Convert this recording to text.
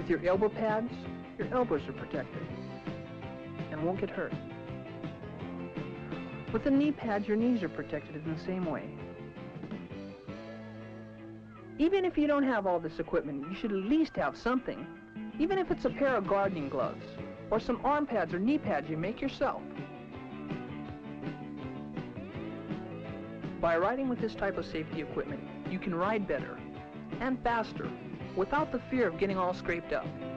With your elbow pads, your elbows are protected and won't get hurt. With the knee pads, your knees are protected in the same way. Even if you don't have all this equipment, you should at least have something, even if it's a pair of gardening gloves or some arm pads or knee pads you make yourself. By riding with this type of safety equipment, you can ride better and faster without the fear of getting all scraped up.